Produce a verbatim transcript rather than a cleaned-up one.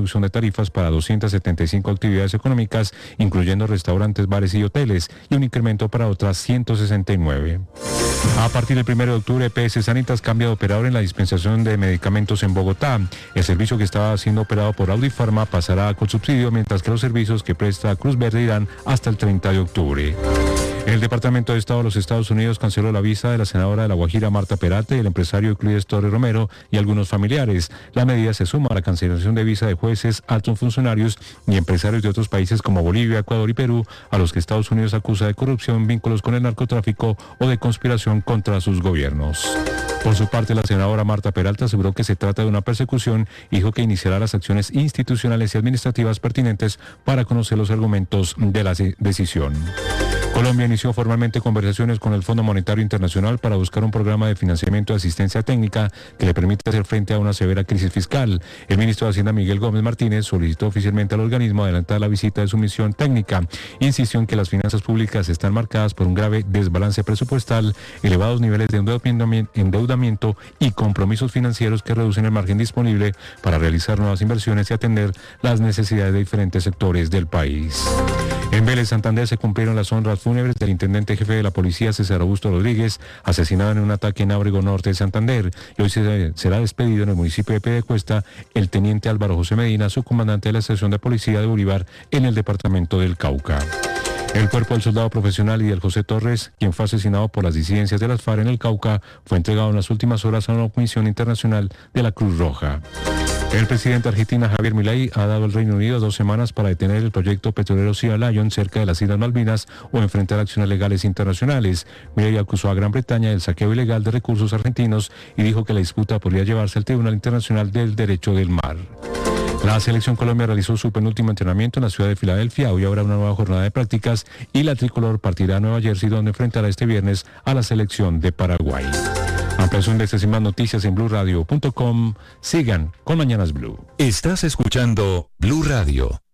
reducción de tarifas para doscientas setenta y cinco actividades económicas, incluyendo restaurantes, bares y hoteles, y un incremento para otras ciento sesenta y nueve. A partir del primero de octubre, E P S Sanitas cambia de operador en la dispensación de medicamentos en Bogotá. El servicio que estaba siendo operado por Audifarma pasará con subsidio, mientras que los servicios que presta Cruz Verde irán hasta el treinta de octubre. El Departamento de Estado de los Estados Unidos canceló la visa de la senadora de La Guajira, Marta Peralta, y el empresario Euclides Torres Romero y algunos familiares. La medida se suma a la cancelación de visa de jueces, altos funcionarios y empresarios de otros países como Bolivia, Ecuador y Perú, a los que Estados Unidos acusa de corrupción, vínculos con el narcotráfico o de conspiración contra sus gobiernos. Por su parte, la senadora Marta Peralta aseguró que se trata de una persecución y dijo que iniciará las acciones institucionales y administrativas pertinentes para conocer los argumentos de la decisión. Colombia inició formalmente conversaciones con el Fondo Monetario Internacional para buscar un programa de financiamiento de asistencia técnica que le permita hacer frente a una severa crisis fiscal. El ministro de Hacienda, Miguel Gómez Martínez, solicitó oficialmente al organismo adelantar la visita de su misión técnica. Insistió en que las finanzas públicas están marcadas por un grave desbalance presupuestal, elevados niveles de endeudamiento y compromisos financieros que reducen el margen disponible para realizar nuevas inversiones y atender las necesidades de diferentes sectores del país. En Vélez, Santander, se cumplieron las honras fúnebres del intendente jefe de la policía, César Augusto Rodríguez, asesinado en un ataque en Ábrego Norte de Santander. Y hoy se, será despedido en el municipio de Piedecuesta el teniente Álvaro José Medina, subcomandante de la estación de policía de Bolívar en el departamento del Cauca. El cuerpo del soldado profesional Idiel José Torres, quien fue asesinado por las disidencias de las FARC en el Cauca, fue entregado en las últimas horas a una comisión internacional de la Cruz Roja. El presidente argentino Javier Milei ha dado al Reino Unido dos semanas para detener el proyecto petrolero Sea Lion cerca de las Islas Malvinas o enfrentar acciones legales internacionales. Milei acusó a Gran Bretaña del saqueo ilegal de recursos argentinos y dijo que la disputa podría llevarse al Tribunal Internacional del Derecho del Mar. La Selección Colombia realizó su penúltimo entrenamiento en la ciudad de Filadelfia. Hoy habrá una nueva jornada de prácticas y la tricolor partirá a Nueva Jersey, donde enfrentará este viernes a la selección de Paraguay. Ampliación de estas y más noticias en blue radio punto com. Sigan con Mañanas Blue. Estás escuchando Blue Radio.